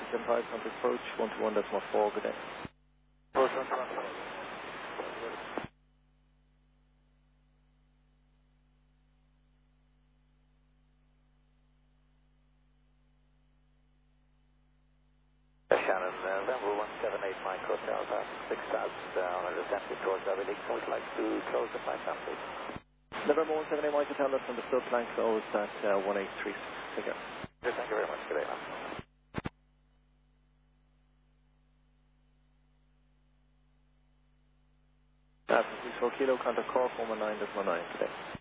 75 contact approach, 121.4, good day. Approach 121. Shannon, November 178 Mike Hotel, 6,000 on a descent towards Ivy League. So we'd like to close the flight down, please. November 178 Mike Hotel, that's understood, flank closed at 1836. Take care. Thank you very much. Good day, man. That's 64 kilo, contact Cork 119.9 today.